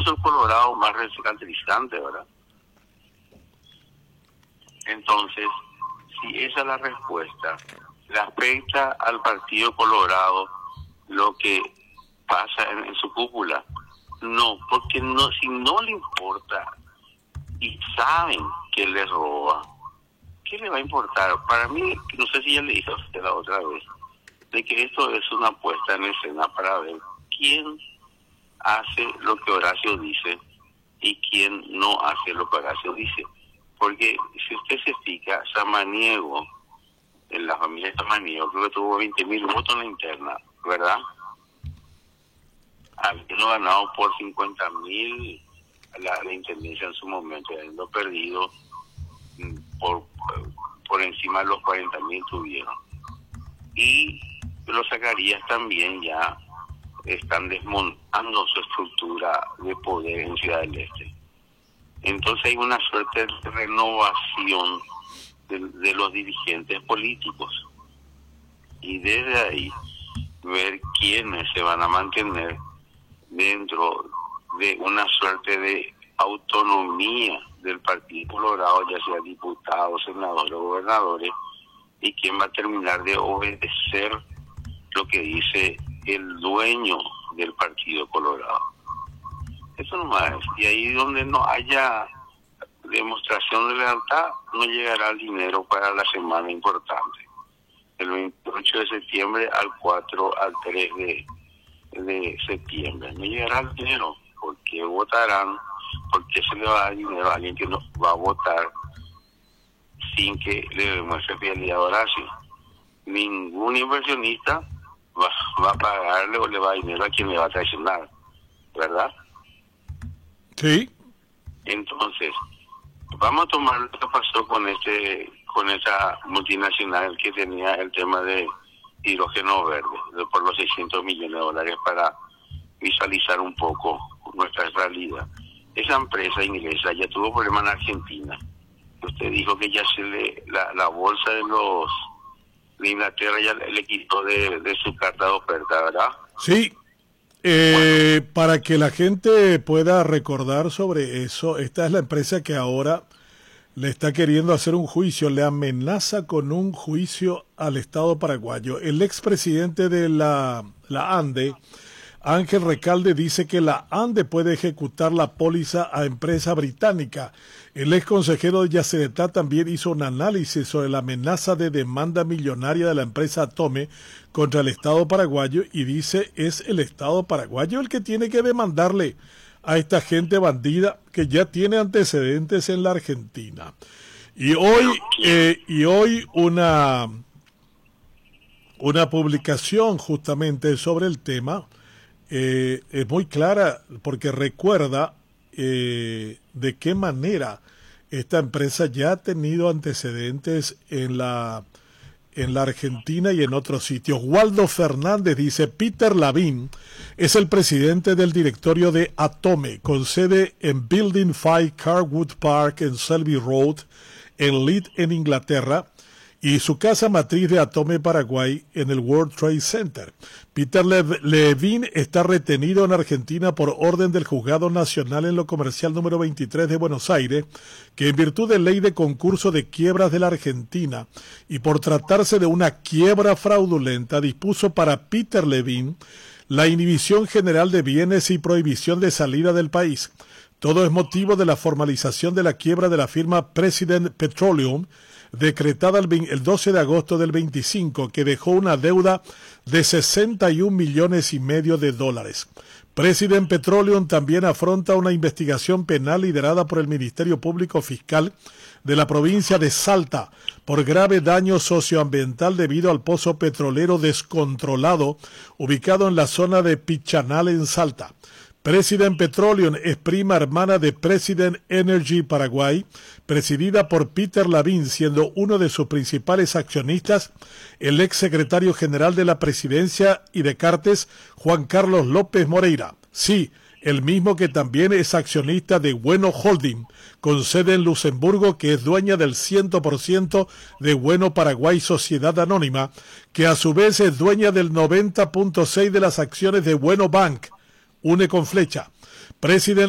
hecho el Colorado más recalcitrante, ¿verdad? Entonces, si esa es la respuesta, le afecta al Partido Colorado lo que pasa en su cúpula. No, porque no, si no le importa y saben que le roba, ¿qué le va a importar? Para mí, no sé si ya le dije a usted la otra vez, de que esto es una puesta en escena para ver quién hace lo que Horacio dice y quién no hace lo que Horacio dice. Porque si usted se fija, Samaniego, en la familia Samaniego, creo que tuvo 20,000 votos en la interna, ¿verdad? Habiendo ganado por 50,000 la intendencia en su momento, habiendo perdido por encima de los 40,000 tuvieron. Y los Zacarías también ya están desmontando su estructura de poder en Ciudad del Este. Entonces hay una suerte de renovación de los dirigentes políticos. Y desde ahí ver quiénes se van a mantener dentro de una suerte de autonomía del Partido Colorado, ya sea diputados, senadores o gobernadores, y quién va a terminar de obedecer lo que dice el dueño del Partido Colorado. Eso nomás es. Y ahí donde no haya demostración de lealtad, no llegará el dinero para la semana importante. El 28 de septiembre al 4 al 3 de septiembre. No llegará el dinero. ¿Por qué votarán? ¿Por qué se le va a dar dinero a alguien que no va a votar sin que le demuestre fidelidad a Horacio? Ningún inversionista va a pagarle o le va a dar dinero a quien le va a traicionar, ¿verdad? Sí. Entonces, vamos a tomar lo que pasó con esa multinacional que tenía el tema de hidrógeno verde, por los 600 millones de dólares, para visualizar un poco nuestra realidad. Esa empresa inglesa ya tuvo problemas en Argentina. Usted dijo que ya la bolsa de Inglaterra ya le quitó de su carta de oferta, ¿verdad? Sí. Para que la gente pueda recordar sobre eso, esta es la empresa que ahora le está queriendo hacer un juicio, le amenaza con un juicio al Estado paraguayo. El expresidente de la ANDE, Ángel Recalde, dice que la ANDE puede ejecutar la póliza a empresa británica. El ex consejero de Yacyretá también hizo un análisis sobre la amenaza de demanda millonaria de la empresa Atome contra el Estado paraguayo y dice es el Estado paraguayo el que tiene que demandarle a esta gente bandida que ya tiene antecedentes en la Argentina. Y hoy una publicación justamente sobre el tema es muy clara porque recuerda de qué manera esta empresa ya ha tenido antecedentes en la Argentina y en otros sitios. Waldo Fernández dice, Peter Lavín es el presidente del directorio de Atome, con sede en Building 5 Carwood Park en Selby Road, en Leeds, en Inglaterra, y su casa matriz de Atome Paraguay en el World Trade Center. Peter Lavín está retenido en Argentina por orden del Juzgado Nacional en lo Comercial número 23 de Buenos Aires, que en virtud de ley de concurso de quiebras de la Argentina y por tratarse de una quiebra fraudulenta, dispuso para Peter Lavín la inhibición general de bienes y prohibición de salida del país. Todo es motivo de la formalización de la quiebra de la firma President Petroleum, decretada el 12 de agosto del 25, que dejó una deuda de 61,5 millones de dólares. President Petroleum también afronta una investigación penal liderada por el Ministerio Público Fiscal de la provincia de Salta por grave daño socioambiental debido al pozo petrolero descontrolado ubicado en la zona de Pichanal en Salta. President Petroleum es prima hermana de President Energy Paraguay, presidida por Peter Lavín, siendo uno de sus principales accionistas el ex secretario general de la Presidencia y de Cartes, Juan Carlos López Moreira. Sí, el mismo que también es accionista de Bueno Holding, con sede en Luxemburgo, que es dueña del 100% de Bueno Paraguay Sociedad Anónima, que a su vez es dueña del 90.6% de las acciones de Bueno Bank. Une con flecha. President